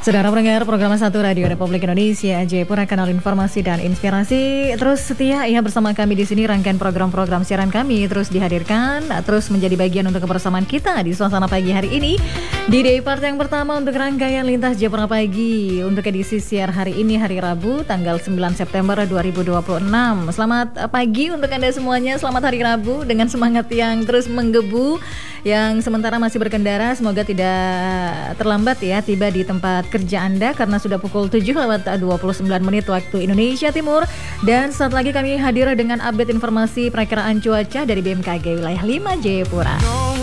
Saudara pendengar program 1 Radio Republik Indonesia Jayapura, kanal informasi dan inspirasi. Terus setia ya bersama kami di sini. Rangkaian program-program siaran kami terus dihadirkan, terus menjadi bagian untuk kebersamaan kita di suasana pagi hari ini. Di day part yang pertama untuk rangkaian Lintas Jayapura Pagi untuk edisi siar hari ini, hari Rabu tanggal 9 September 2026. Selamat pagi untuk Anda semuanya. Selamat hari Rabu dengan semangat yang terus menggebu. Yang sementara masih berkendara, semoga tidak terlambat ya tiba di tempat kerja Anda karena sudah pukul 7:29 waktu Indonesia Timur. Dan saat lagi kami hadir dengan update informasi perakiraan cuaca dari BMKG wilayah 5 Jayapura.